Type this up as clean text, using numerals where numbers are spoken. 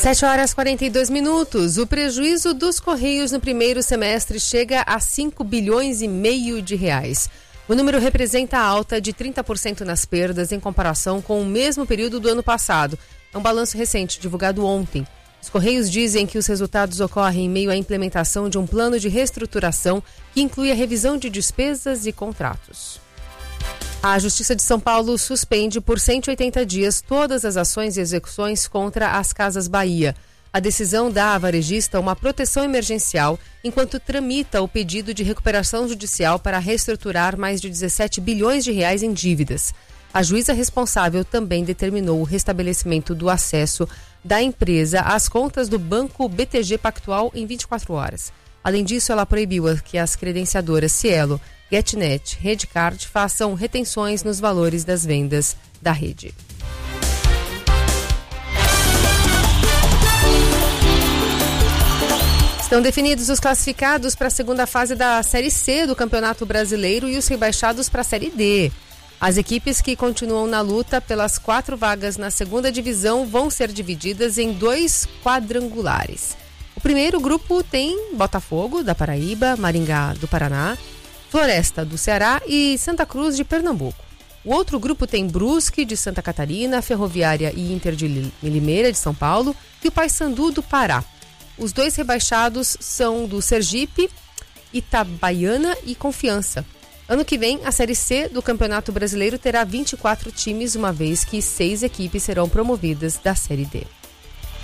7h42. O prejuízo dos Correios no primeiro semestre chega a 5,5 bilhões de reais. O número representa a alta de 30% nas perdas em comparação com o mesmo período do ano passado. É um balanço recente, divulgado ontem. Os Correios dizem que os resultados ocorrem em meio à implementação de um plano de reestruturação que inclui a revisão de despesas e contratos. A Justiça de São Paulo suspende por 180 dias todas as ações e execuções contra as Casas Bahia. A decisão dá à varejista uma proteção emergencial enquanto tramita o pedido de recuperação judicial para reestruturar mais de 17 bilhões de reais em dívidas. A juíza responsável também determinou o restabelecimento do acesso da empresa às contas do Banco BTG Pactual em 24 horas. Além disso, ela proibiu que as credenciadoras Cielo, GetNet, Redcard façam retenções nos valores das vendas da rede. Estão definidos os classificados para a segunda fase da Série C do Campeonato Brasileiro e os rebaixados para a Série D. As equipes que continuam na luta pelas 4 vagas na segunda divisão vão ser divididas em 2 quadrangulares. O primeiro grupo tem Botafogo, da Paraíba, Maringá, do Paraná, Floresta, do Ceará e Santa Cruz, de Pernambuco. O outro grupo tem Brusque, de Santa Catarina, Ferroviária e Inter de Limeira, de São Paulo, e o Paysandu, do Pará. Os 2 rebaixados são do Sergipe, Itabaiana e Confiança. Ano que vem, a Série C do Campeonato Brasileiro terá 24 times, uma vez que 6 equipes serão promovidas da Série D.